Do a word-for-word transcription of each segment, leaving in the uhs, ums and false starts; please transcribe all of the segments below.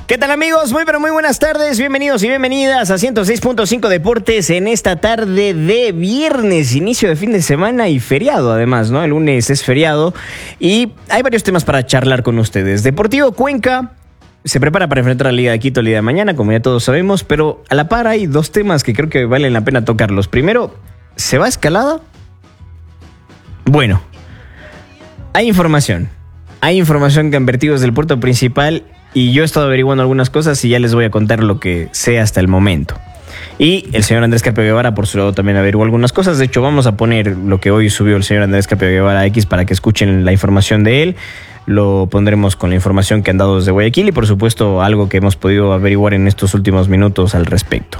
¿Qué tal, amigos? Muy pero muy buenas tardes, bienvenidos y bienvenidas a ciento seis punto cinco Deportes en esta tarde de viernes, inicio de fin de semana y feriado además, ¿no? El lunes es feriado y hay varios temas para charlar con ustedes. Deportivo Cuenca se prepara para enfrentar a la Liga de Quito el día de mañana, como ya todos sabemos, pero a la par hay dos temas que creo que valen la pena tocarlos. Primero, ¿se va a Escalada? Bueno, hay información. Hay información que han vertido desde el puerto principal y yo he estado averiguando algunas cosas y ya les voy a contar lo que sé hasta el momento. Y el señor Andrés Carpio Guevara, por su lado, también averiguó algunas cosas. De hecho, vamos a poner lo que hoy subió el señor Andrés Carpio Guevara X para que escuchen la información de él. Lo pondremos con la información que han dado desde Guayaquil y, por supuesto, algo que hemos podido averiguar en estos últimos minutos al respecto.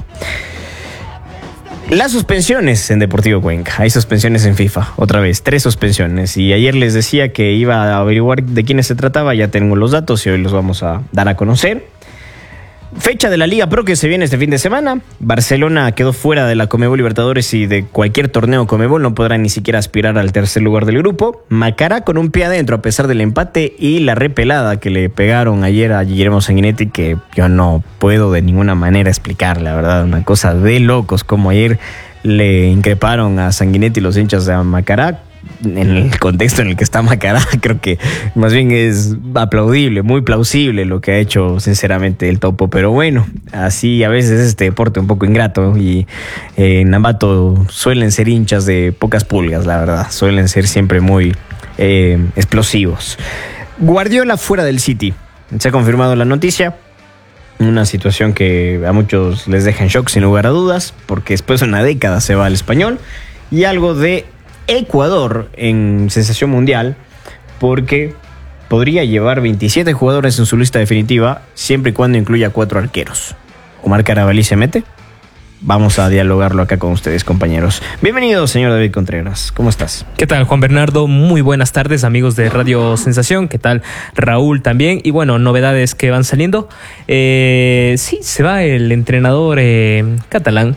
Las suspensiones en Deportivo Cuenca. Hay suspensiones en FIFA, otra vez, tres suspensiones. Y ayer les decía que iba a averiguar de quiénes se trataba. Ya tengo los datos y hoy los vamos a dar a conocer. Fecha de la Liga Pro que se viene este fin de semana. Barcelona quedó fuera de la Conmebol Libertadores y de cualquier torneo Conmebol. No podrá ni siquiera aspirar al tercer lugar del grupo. Macará con un pie adentro a pesar del empate y la repelada que le pegaron ayer a Guillermo Sanguinetti, que yo no puedo de ninguna manera explicar, la verdad. Una cosa de locos, como ayer le increparon a Sanguinetti los hinchas de Macará. En el contexto en el que está Macará, creo que más bien es aplaudible, muy plausible lo que ha hecho sinceramente el Topo, pero bueno, así a veces es este deporte un poco ingrato y eh, en Ambato suelen ser hinchas de pocas pulgas, la verdad, suelen ser siempre muy eh, explosivos. Guardiola fuera del City, se ha confirmado la noticia. Una situación que a muchos les deja en shock sin lugar a dudas, porque después de una década se va al Español. Y algo de Ecuador en sensación mundial, porque podría llevar veintisiete jugadores en su lista definitiva, siempre y cuando incluya cuatro arqueros. ¿Omar Carabalí se mete? Vamos a dialogarlo acá con ustedes, compañeros. Bienvenido, señor David Contreras. ¿Cómo estás? ¿Qué tal, Juan Bernardo? Muy buenas tardes, amigos de Radio Sensación. ¿Qué tal, Raúl, también? Y bueno, novedades que van saliendo. Eh, sí, se va el entrenador eh, catalán.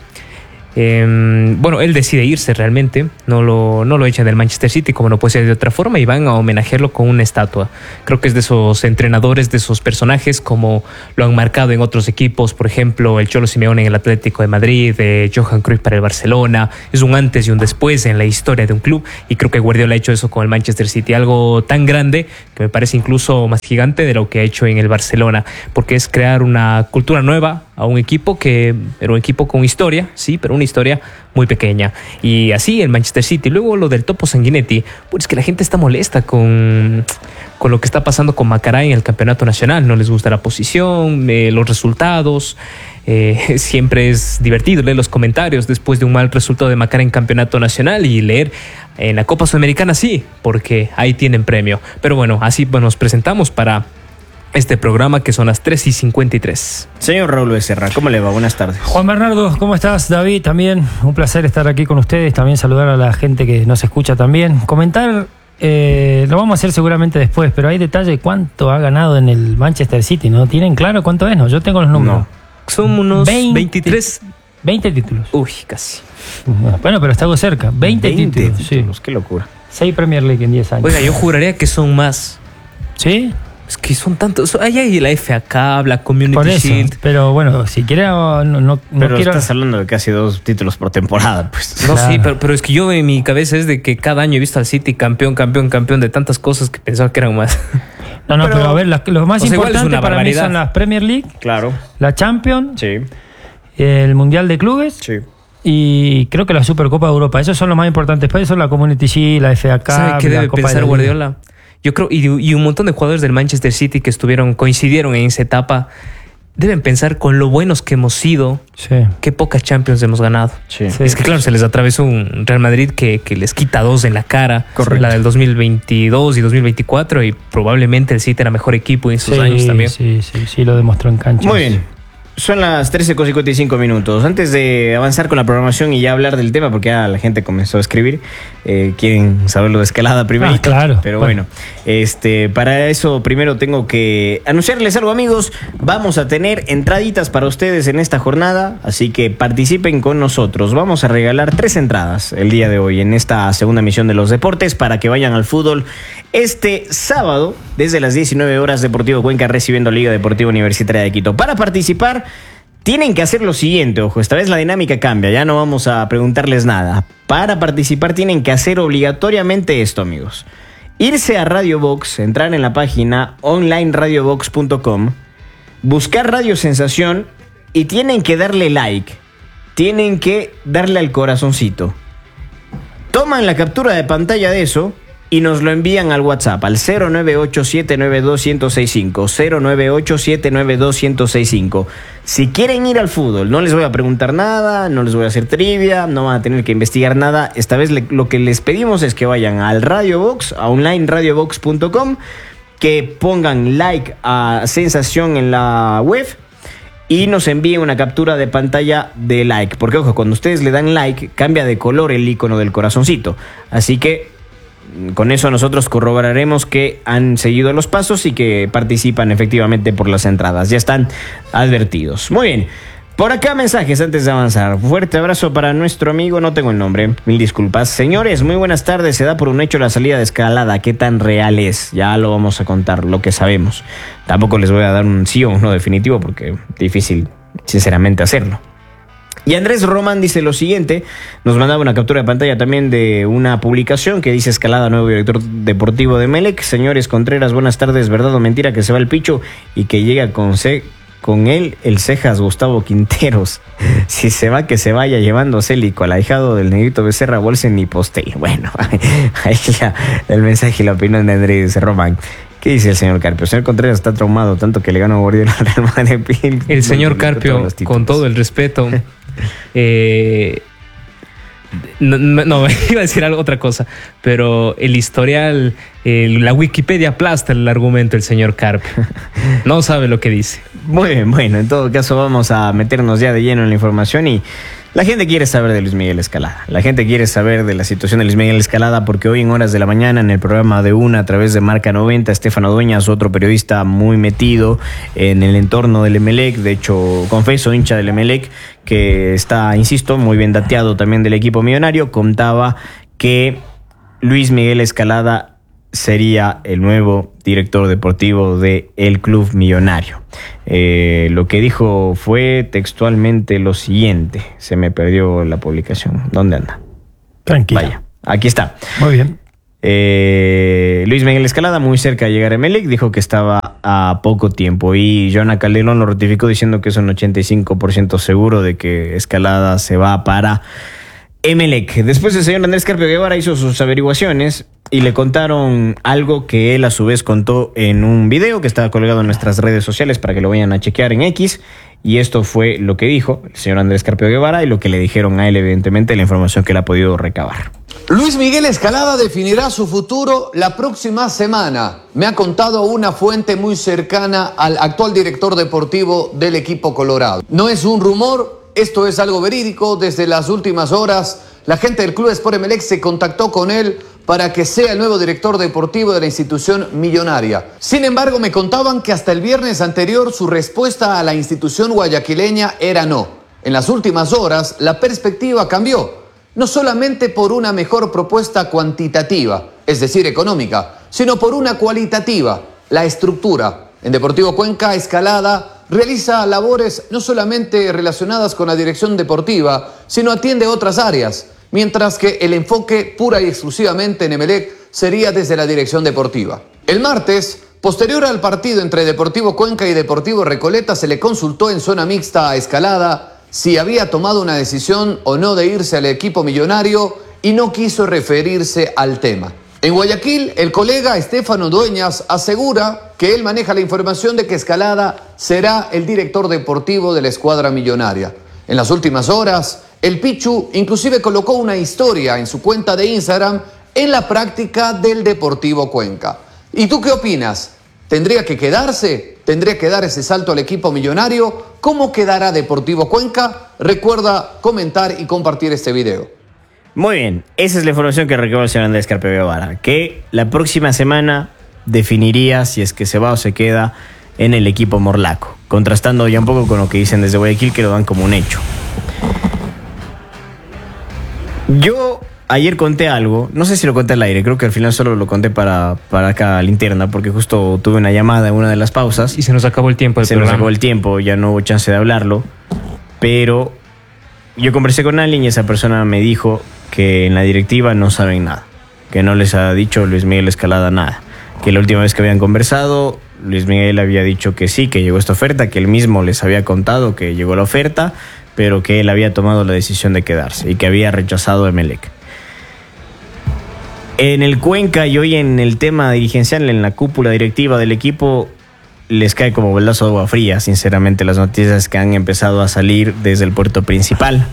Eh, bueno, él decide irse realmente, no lo, no lo echan del Manchester City como no puede ser de otra forma y van a homenajearlo con una estatua. Creo que es de esos entrenadores, de esos personajes como lo han marcado en otros equipos, por ejemplo el Cholo Simeone en el Atlético de Madrid, eh, Johan Cruyff para el Barcelona. Es un antes y un después en la historia de un club y creo que Guardiola ha hecho eso con el Manchester City, algo tan grande que me parece incluso más gigante de lo que ha hecho en el Barcelona, porque es crear una cultura nueva a un equipo que era un equipo con historia, sí, pero una historia muy pequeña. Y así el Manchester City. Luego lo del Topo Sanguinetti, pues es que la gente está molesta con, con lo que está pasando con Macará en el campeonato nacional. No les gusta la posición, eh, los resultados. Eh, siempre es divertido leer los comentarios después de un mal resultado de Macará en campeonato nacional y leer en la Copa Sudamericana, sí, porque ahí tienen premio. Pero bueno, así pues, nos presentamos para este programa que son las tres y cincuenta y tres. Señor Raúl Becerra, ¿cómo le va? Buenas tardes. Juan Bernardo, ¿cómo estás? David, también un placer estar aquí con ustedes, también saludar a la gente que nos escucha también. Comentar, eh, lo vamos a hacer seguramente después, pero hay detalle cuánto ha ganado en el Manchester City, ¿no? ¿Tienen claro cuánto es? No, yo tengo los números. No. Son unos veinte, veintitrés. veinte títulos. Uy, casi. Bueno, pero está algo cerca. veinte, veinte títulos, títulos, sí. Qué locura. seis Premier League en diez años. Oiga, yo juraría que son más. ¿Sí? Es que son tantos. Ahí hay la F A Cup, la Community por eso, Shield. Pero bueno, si quiere, no, no, no pero quiero. Estás hablando de casi dos títulos por temporada, pues. No, claro. sí, pero, pero es que yo en mi cabeza es de que cada año he visto al City campeón, campeón, campeón de tantas cosas que pensaba que eran más. No, no, pero, pero a ver, la, lo más o sea, importante para mí son las Premier League, claro, la Champions, sí, el Mundial de Clubes, sí, y creo que la Supercopa de Europa. Esos son los más importantes. Después son la Community Shield, la F A Cup. ¿Sabe qué debe Copa pensar de Guardiola? Yo creo, y, y un montón de jugadores del Manchester City que estuvieron, coincidieron en esa etapa, deben pensar con lo buenos que hemos sido, sí, qué pocas Champions hemos ganado. Sí. Sí. Es que claro, se les atravesó un Real Madrid que, que les quita dos en la cara. Correcto. La del dos mil veintidós y dos mil veinticuatro y probablemente el City era mejor equipo en sus sí, años también. Sí, sí, sí, lo demostró en cancha. Muy bien. Son las trece con cincuenta y cinco minutos. Antes de avanzar con la programación y ya hablar del tema, porque ya la gente comenzó a escribir, eh, quieren saber lo de Escalada primero. Ah, claro. Pero bueno, bueno, este, para eso primero tengo que anunciarles algo, amigos. Vamos a tener entraditas para ustedes en esta jornada, así que participen con nosotros. Vamos a regalar tres entradas el día de hoy en esta segunda emisión de los deportes para que vayan al fútbol este sábado desde las diecinueve horas. Deportivo Cuenca recibiendo Liga Deportiva Universitaria de Quito. Para participar tienen que hacer lo siguiente, ojo, esta vez la dinámica cambia, ya no vamos a preguntarles nada. Para participar tienen que hacer obligatoriamente esto, amigos. Irse a Radio Box, entrar en la página online radio box punto com, buscar Radio Sensación y tienen que darle like, tienen que darle al corazoncito. Toman la captura de pantalla de eso y nos lo envían al WhatsApp, al cero nueve ocho siete nueve dos uno cero seis cinco, cero nueve ocho siete nueve dos uno cero seis cinco. Si quieren ir al fútbol, no les voy a preguntar nada, no les voy a hacer trivia, no van a tener que investigar nada. Esta vez le, lo que les pedimos es que vayan al Radio Box, a online radio box punto com, que pongan like a Sensación en la web y nos envíen una captura de pantalla de like. Porque, ojo, cuando ustedes le dan like, cambia de color el icono del corazoncito. Así que con eso nosotros corroboraremos que han seguido los pasos y que participan efectivamente por las entradas. Ya están advertidos. Muy bien. Por acá mensajes antes de avanzar. Fuerte abrazo para nuestro amigo, no tengo el nombre, mil disculpas. Señores, muy buenas tardes. Se da por un hecho la salida de Escalada. ¿Qué tan real es? Ya lo vamos a contar, lo que sabemos. Tampoco les voy a dar un sí o un no definitivo porque es difícil, sinceramente, hacerlo. Y Andrés Román dice lo siguiente, nos mandaba una captura de pantalla también de una publicación que dice Escalada, nuevo director deportivo de Emelec. Señores Contreras, buenas tardes, ¿verdad o mentira que se va el Picho y que llega con, ce con él el cejas Gustavo Quinteros? Si se va, que se vaya llevando Célico al ahijado del negrito Becerra, Bolsen y Postel. Bueno, ahí ya el mensaje y la opinión de Andrés Román. ¿Qué dice el señor Carpio? El señor Contreras está traumado tanto que le ganó a Guardiola al Real Madrid. El señor Carpio, con todo el respeto, eh, no, no, iba a decir algo, otra cosa, pero el historial, el, la Wikipedia aplasta el argumento del señor Carpio. No sabe lo que dice. Muy bien, bueno, en todo caso vamos a meternos ya de lleno en la información y la gente quiere saber de Luis Miguel Escalada. La gente quiere saber de la situación de Luis Miguel Escalada porque hoy en horas de la mañana en el programa de Una a través de Marca noventa, Estefano Dueñas, otro periodista muy metido en el entorno del Emelec, de hecho confeso, hincha del Emelec, que está, insisto, muy bien dateado también del equipo millonario, contaba que Luis Miguel Escalada sería el nuevo director deportivo de el club millonario. Eh, lo que dijo fue textualmente lo siguiente. Se me perdió la publicación. ¿Dónde anda? Tranquilo. Vaya, aquí está. Muy bien. Eh, Luis Miguel Escalada, muy cerca de llegar a Emelec, dijo que estaba a poco tiempo y Joana Calderón lo ratificó diciendo que es un ochenta y cinco por ciento seguro de que Escalada se va para Emelec. Después el señor Andrés Carpio Guevara hizo sus averiguaciones y le contaron algo que él a su vez contó en un video que estaba colgado en nuestras redes sociales para que lo vayan a chequear en X. Y esto fue lo que dijo el señor Andrés Carpio Guevara y lo que le dijeron a él, evidentemente, la información que él ha podido recabar. Luis Miguel Escalada definirá su futuro la próxima semana. Me ha contado una fuente muy cercana al actual director deportivo del equipo colorado. No es un rumor, esto es algo verídico. Desde las últimas horas, la gente del Club Sport Emelec se contactó con él para que sea el nuevo director deportivo de la institución millonaria. Sin embargo, me contaban que hasta el viernes anterior su respuesta a la institución guayaquileña era no. En las últimas horas, la perspectiva cambió, no solamente por una mejor propuesta cuantitativa, es decir, económica, sino por una cualitativa, la estructura. En Deportivo Cuenca, Escalada realiza labores no solamente relacionadas con la dirección deportiva, sino atiende otras áreas, mientras que el enfoque pura y exclusivamente en Emelec sería desde la dirección deportiva. El martes, posterior al partido entre Deportivo Cuenca y Deportivo Recoleta, se le consultó en zona mixta a Escalada si había tomado una decisión o no de irse al equipo millonario y no quiso referirse al tema. En Guayaquil, el colega Estefano Dueñas asegura que él maneja la información de que Escalada será el director deportivo de la escuadra millonaria. En las últimas horas, el Pichu inclusive colocó una historia en su cuenta de Instagram en la práctica del Deportivo Cuenca. ¿Y tú qué opinas? ¿Tendría que quedarse? ¿Tendría que dar ese salto al equipo millonario? ¿Cómo quedará Deportivo Cuenca? Recuerda comentar y compartir este video. Muy bien, esa es la información que recabó el señor Andrés Carpe Guevara, que la próxima semana definiría si es que se va o se queda en el equipo morlaco, contrastando ya un poco con lo que dicen desde Guayaquil, que lo dan como un hecho. Yo ayer conté algo, no sé si lo conté al aire, creo que al final solo lo conté para, para acá a la interna, porque justo tuve una llamada en una de las pausas. Y se nos acabó el tiempo del Se programa. nos acabó el tiempo, ya no hubo chance de hablarlo, pero yo conversé con alguien y esa persona me dijo que en la directiva no saben nada, que no les ha dicho Luis Miguel Escalada nada, que la última vez que habían conversado, Luis Miguel había dicho que sí, que llegó esta oferta, que él mismo les había contado que llegó la oferta, pero que él había tomado la decisión de quedarse y que había rechazado a Emelec. En el Cuenca y hoy en el tema dirigencial, en la cúpula directiva del equipo, les cae como baldazo de agua fría, sinceramente, las noticias que han empezado a salir desde el puerto principal.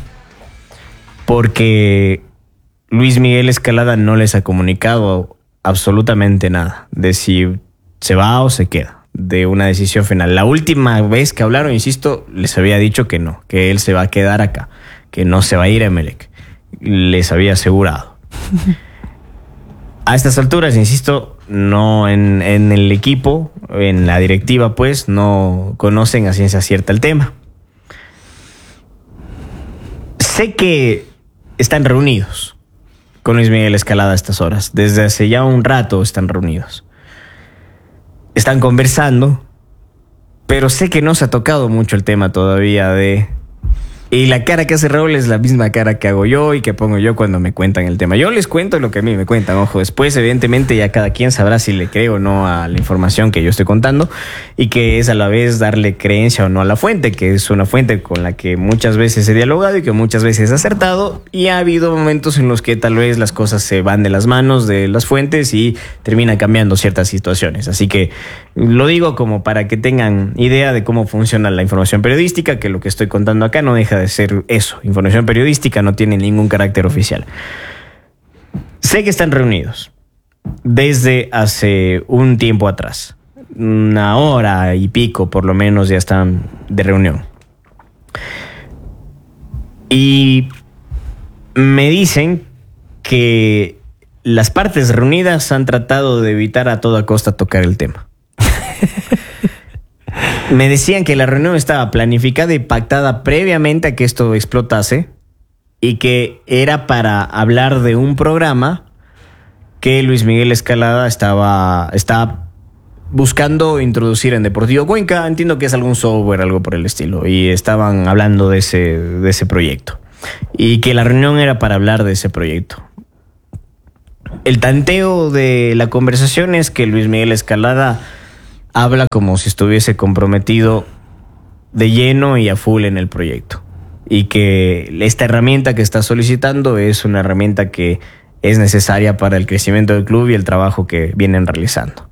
Porque Luis Miguel Escalada no les ha comunicado absolutamente nada de si se va o se queda, de una decisión final. La última vez que hablaron, insisto, les había dicho que no, que él se va a quedar acá, que no se va a ir a Emelec. Les había asegurado. A estas alturas, insisto, no en, en el equipo, en la directiva, pues, no conocen a ciencia cierta el tema. Sé que están reunidos con Luis Miguel Escalada a estas horas. Desde hace ya un rato están reunidos. Están conversando, pero sé que no se ha tocado mucho el tema todavía de... Y la cara que hace Raúl es la misma cara que hago yo y que pongo yo cuando me cuentan el tema. Yo les cuento lo que a mí me cuentan, ojo. Después, evidentemente, ya cada quien sabrá si le cree o no a la información que yo estoy contando y que es a la vez darle creencia o no a la fuente, que es una fuente con la que muchas veces he dialogado y que muchas veces he acertado, y ha habido momentos en los que tal vez las cosas se van de las manos de las fuentes y terminan cambiando ciertas situaciones. Así que lo digo como para que tengan idea de cómo funciona la información periodística, que lo que estoy contando acá no deja de ser eso, información periodística, no tiene ningún carácter oficial. Sé que están reunidos desde hace un tiempo atrás, una hora y pico por lo menos ya están de reunión. Y me dicen que las partes reunidas han tratado de evitar a toda costa tocar el tema. Me decían que la reunión estaba planificada y pactada previamente a que esto explotase y que era para hablar de un programa que Luis Miguel Escalada estaba, estaba buscando introducir en Deportivo Cuenca. Entiendo que es algún software, algo por el estilo, y estaban hablando de ese, de ese proyecto y que la reunión era para hablar de ese proyecto. El tanteo de la conversación es que Luis Miguel Escalada habla como si estuviese comprometido de lleno y a full en el proyecto. Y que esta herramienta que está solicitando es una herramienta que es necesaria para el crecimiento del club y el trabajo que vienen realizando.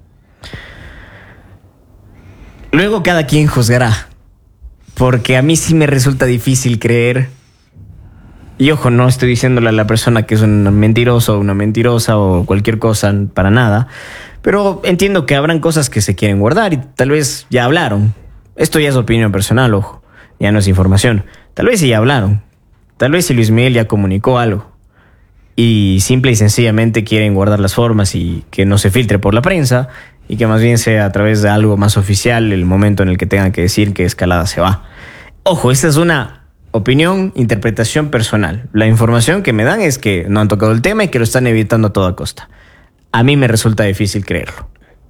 Luego cada quien juzgará, porque a mí sí me resulta difícil creer. Y ojo, no estoy diciéndole a la persona que es un mentiroso o una mentirosa o cualquier cosa, para nada. Pero entiendo que habrán cosas que se quieren guardar y tal vez ya hablaron. Esto ya es opinión personal, ojo. Ya no es información. Tal vez sí ya hablaron. Tal vez si Luis Miguel ya comunicó algo. Y simple y sencillamente quieren guardar las formas y que no se filtre por la prensa. Y que más bien sea a través de algo más oficial el momento en el que tengan que decir que Escalada se va. Ojo, esta es una opinión, interpretación personal. La información que me dan es que no han tocado el tema y que lo están evitando a toda costa. A mí me resulta difícil creerlo.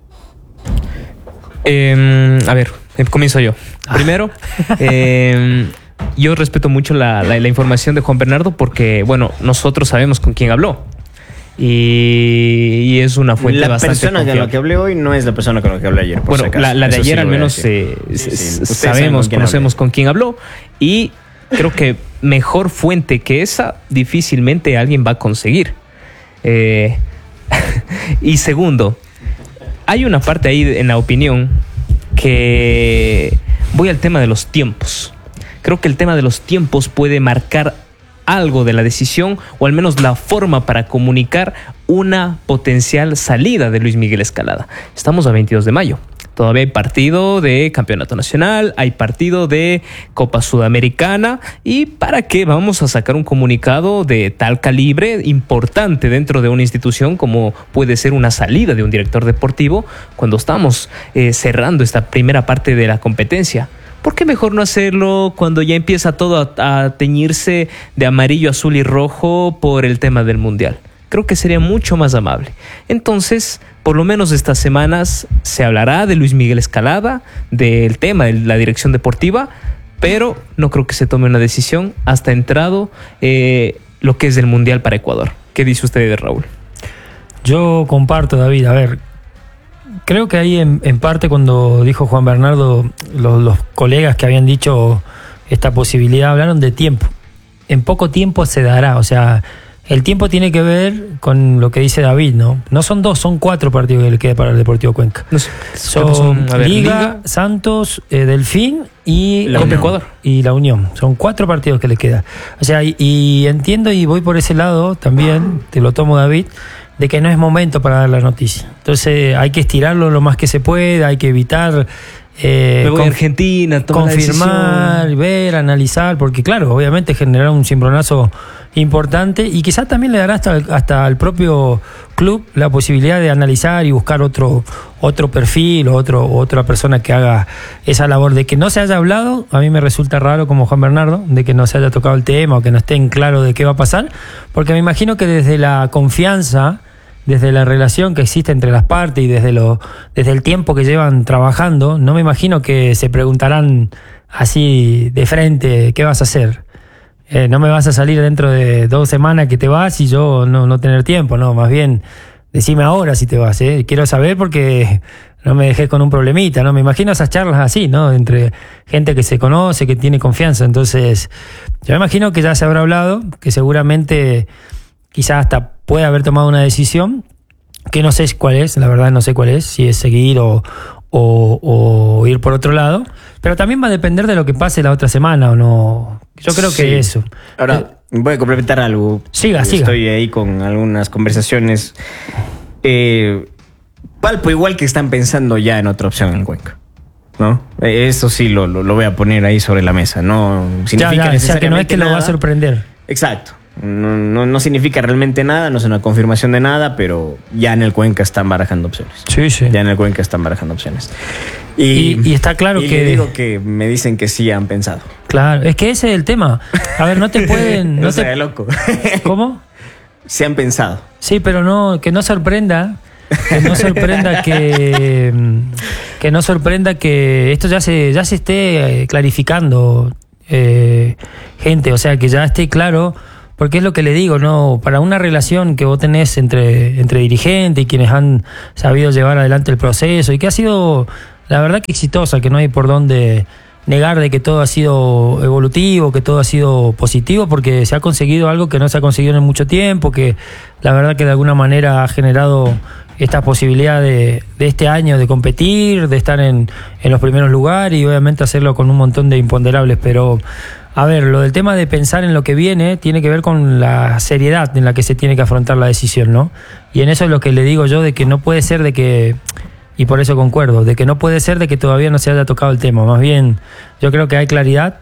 Eh, a ver, comienzo yo. Primero, eh, yo respeto mucho la, la, la información de Juan Bernardo porque, bueno, nosotros sabemos con quién habló. Y, y es una fuente la bastante persona confiable. con la que hablé hoy no es la persona con la que hablé ayer. Por Bueno, si acaso. la, la de Eso ayer sí al lo voy a menos decir. eh, Sí, sí. s- Ustedes saben sabemos, con quién conocemos hablé. con quién habló. Y creo que mejor fuente que esa difícilmente alguien va a conseguir. Eh, y segundo, hay una parte ahí en la opinión que voy al tema de los tiempos. Creo que el tema de los tiempos puede marcar algo de la decisión o al menos la forma para comunicar una potencial salida de Luis Miguel Escalada. Estamos a veintidós de mayo. Todavía hay partido de Campeonato Nacional, hay partido de Copa Sudamericana. ¿Y para qué vamos a sacar un comunicado de tal calibre importante dentro de una institución como puede ser una salida de un director deportivo cuando estamos eh, cerrando esta primera parte de la competencia? ¿Por qué mejor no hacerlo cuando ya empieza todo a, a teñirse de amarillo, azul y rojo por el tema del Mundial? Creo que sería mucho más amable. Entonces, por lo menos estas semanas se hablará de Luis Miguel Escalada, del tema de la dirección deportiva, pero no creo que se tome una decisión hasta entrado eh, lo que es el Mundial para Ecuador. ¿Qué dice usted, Raúl? Yo comparto, David. A ver, creo que ahí en, en parte cuando dijo Juan Bernardo, los, los colegas que habían dicho esta posibilidad hablaron de tiempo. En poco tiempo se dará, o sea, el tiempo tiene que ver con lo que dice David, ¿no? No son dos, son cuatro partidos que le queda para el Deportivo Cuenca. No sé, son, son ver, Liga, Liga, Santos, eh, Delfín y la Unión. Ecuador. Y la Unión. Son cuatro partidos que le queda. O sea, y, y entiendo y voy por ese lado también, te lo tomo, David, de que no es momento para dar la noticia. Entonces hay que estirarlo lo más que se pueda, hay que evitar eh, Me voy a Argentina, confirmar, ver, analizar, porque claro, obviamente generará un cimbronazo importante y quizás también le dará hasta, hasta al propio club la posibilidad de analizar y buscar otro otro perfil o otro, otra persona que haga esa labor. De que no se haya hablado, a mí me resulta raro como Juan Bernardo, de que no se haya tocado el tema o que no estén claros de qué va a pasar, porque me imagino que desde la confianza, desde la relación que existe entre las partes y desde, lo, desde el tiempo que llevan trabajando, no me imagino que se preguntarán así de frente, ¿qué vas a hacer? Eh, no me vas a salir dentro de dos semanas que te vas y yo no, no tener tiempo, no, más bien decime ahora si te vas, ¿eh? Quiero saber porque no me dejé con un problemita, ¿no? Me imagino esas charlas así, ¿no? Entre gente que se conoce, que tiene confianza. Entonces, yo me imagino que ya se habrá hablado, que seguramente quizás hasta puede haber tomado una decisión, que no sé cuál es, la verdad no sé cuál es, si es seguir o, o, o ir por otro lado, pero también va a depender de lo que pase la otra semana o no. Yo creo sí. que eso. Ahora, eh, voy a complementar algo. Siga, siga. Estoy ahí con algunas conversaciones. Eh, palpo igual que están pensando ya en otra opción en Cuenca, ¿no? Eh, eso sí lo, lo, lo voy a poner ahí sobre la mesa. No significa ya, ya, necesariamente o sea, que no es que nada. Lo va a sorprender. Exacto. No, no, no significa realmente nada, no es una confirmación de nada, pero ya en el Cuenca están barajando opciones. Sí, sí. Ya en el Cuenca están barajando opciones. Y, y, y está claro y que... le digo que me dicen que sí han pensado. Claro, es que ese es el tema. A ver, no te pueden... No no sea te... loco. ¿Cómo? Se han pensado. Sí, pero no, que no sorprenda... Que no sorprenda que... Que no sorprenda que esto ya se, ya se esté clarificando, eh, gente. O sea, que ya esté claro... Porque es lo que le digo, ¿no? Para una relación que vos tenés entre, entre dirigentes y quienes han sabido llevar adelante el proceso y que ha sido, la verdad, que exitosa, que no hay por dónde negar de que todo ha sido evolutivo, que todo ha sido positivo, porque se ha conseguido algo que no se ha conseguido en mucho tiempo, que la verdad que de alguna manera ha generado esta posibilidad de, de este año de competir, de estar en, en los primeros lugares y obviamente hacerlo con un montón de imponderables, pero... A ver, lo del tema de pensar en lo que viene tiene que ver con la seriedad en la que se tiene que afrontar la decisión, ¿no? Y en eso es lo que le digo yo, de que no puede ser de que, y por eso concuerdo, de que no puede ser de que todavía no se haya tocado el tema. Más bien, yo creo que hay claridad,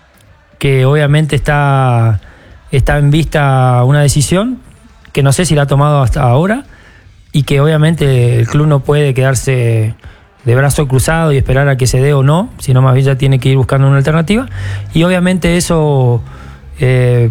que obviamente está, está en vista una decisión, que no sé si la ha tomado hasta ahora, y que obviamente el club no puede quedarse de brazo cruzado y esperar a que se dé o no, sino más bien ya tiene que ir buscando una alternativa. Y obviamente eso eh,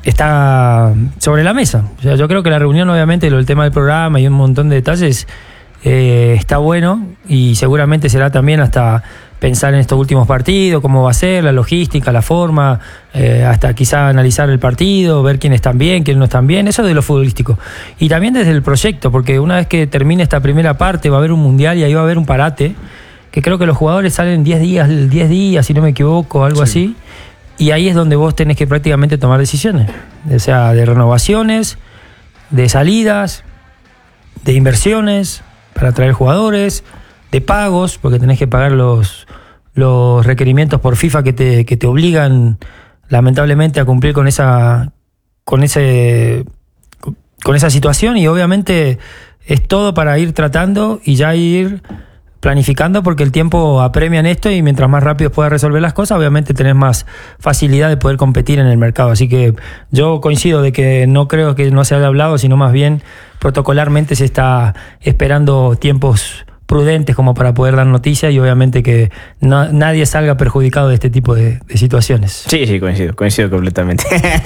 está sobre la mesa. O sea, yo creo que la reunión, obviamente, el tema del programa y un montón de detalles eh, está bueno y seguramente será también hasta pensar en estos últimos partidos, cómo va a ser, la logística, la forma, eh, hasta quizá analizar el partido, ver quiénes están bien, quiénes no están bien, eso de lo futbolístico. Y también desde el proyecto, porque una vez que termine esta primera parte va a haber un mundial y ahí va a haber un parate, que creo que los jugadores salen diez días, diez días, si no me equivoco, algo sí. así, y ahí es donde vos tenés que prácticamente tomar decisiones, o sea, de renovaciones, de salidas, de inversiones para traer jugadores, de pagos, porque tenés que pagar los, los requerimientos por FIFA que te, que te obligan lamentablemente a cumplir con esa, con ese, con esa situación, y obviamente es todo para ir tratando y ya ir planificando porque el tiempo apremia en esto y mientras más rápido puedas resolver las cosas, obviamente tenés más facilidad de poder competir en el mercado. Así que yo coincido de que no creo que no se haya hablado, sino más bien protocolarmente se está esperando tiempos prudentes como para poder dar noticias y obviamente que no, nadie salga perjudicado de este tipo de, de situaciones. Sí, sí, coincido, coincido completamente.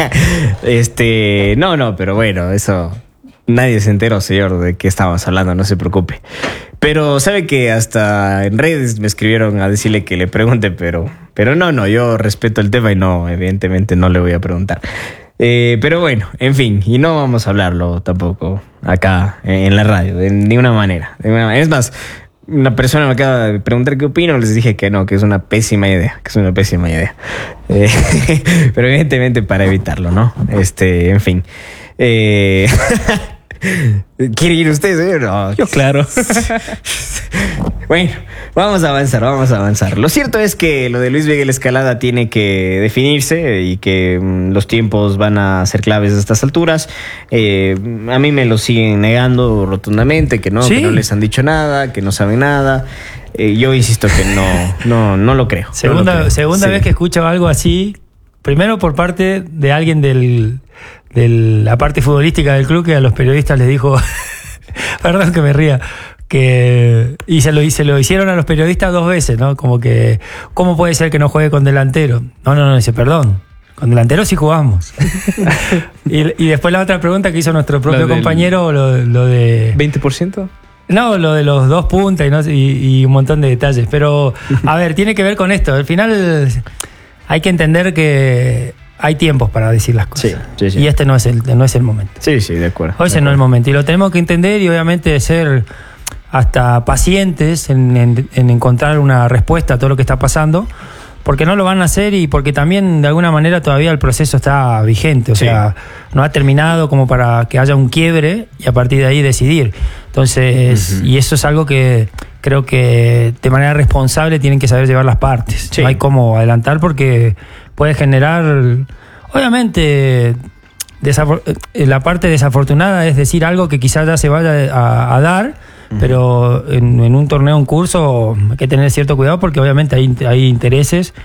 este, no, no, pero bueno, eso nadie se enteró, señor, de qué estábamos hablando, no se preocupe. Pero sabe que hasta en redes me escribieron a decirle que le pregunte, pero, pero no, no, yo respeto el tema y no, evidentemente no le voy a preguntar. Eh, pero bueno, en fin, y no vamos a hablarlo tampoco acá en la radio, de ninguna manera. De ninguna manera. Es más, una persona me acaba de preguntar qué opino, les dije que no, que es una pésima idea, que es una pésima idea. Eh, pero evidentemente para evitarlo, ¿no? Este, en fin. Eh, ¿Quiere ir usted, señor? No. Yo, claro. Bueno, vamos a avanzar, vamos a avanzar. Lo cierto es que lo de Luis Miguel Escalada tiene que definirse y que mm, los tiempos van a ser claves a estas alturas. Eh, a mí me lo siguen negando rotundamente, que no, ¿Sí? que no les han dicho nada, que no saben nada. Eh, yo insisto que no, no, no lo creo. Segunda, no lo creo. segunda Sí. vez que escucho algo así, primero por parte de alguien del, de la parte futbolística del club que a los periodistas les dijo, perdón que me ría, que y se lo, y se lo hicieron a los periodistas dos veces, ¿no? Como que, ¿cómo puede ser que no juegue con delantero? No, no, no, dice, perdón, con delantero sí jugamos. y, y después la otra pregunta que hizo nuestro propio Lo del- compañero, lo, lo de... ¿veinte por ciento? No, lo de los dos puntas y, no, y, y un montón de detalles. Pero, a ver, tiene que ver con esto. Al final hay que entender que hay tiempos para decir las cosas. Sí, sí, sí. Y este no es el, no es el momento. Sí, sí, de acuerdo. Hoy de ese no es el acuerdo. momento. Y lo tenemos que entender y obviamente ser hasta pacientes en, en- en encontrar una respuesta a todo lo que está pasando. Porque no lo van a hacer y porque también de alguna manera todavía el proceso está vigente. O Sí. sea, no ha terminado como para que haya un quiebre y a partir de ahí decidir. Entonces, Ujú. y eso es algo que creo que de manera responsable tienen que saber llevar las partes. Sí. No hay cómo adelantar porque puede generar, obviamente, desafor- eh, la parte desafortunada es decir algo que quizás ya se vaya a, a dar, pero en, en un torneo en curso hay que tener cierto cuidado porque obviamente hay, hay intereses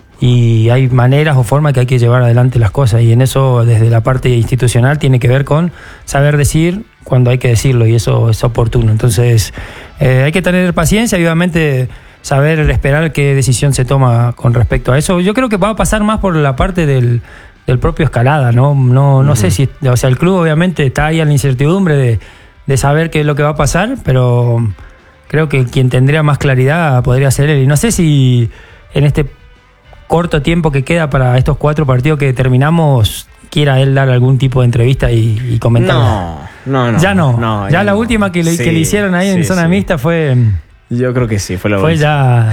y hay maneras o formas que hay que llevar adelante las cosas y en eso desde la parte institucional tiene que ver con saber decir cuando hay que decirlo y eso es oportuno. Entonces eh, hay que tener paciencia y obviamente saber esperar qué decisión se toma con respecto a eso. Yo creo que va a pasar más por la parte del, del propio Escalada, ¿no? No, no Ujú. sé si, o sea, el club obviamente está ahí a la incertidumbre de, de saber qué es lo que va a pasar, pero creo que quien tendría más claridad podría ser él. Y no sé si en este corto tiempo que queda para estos cuatro partidos que terminamos, quiera él dar algún tipo de entrevista y, y comentar. No, no, no. ya no. ya la no. última que le, Sí, que le hicieron ahí en sí, zona sí. mixta fue, Yo creo que sí, fue la fue última. ya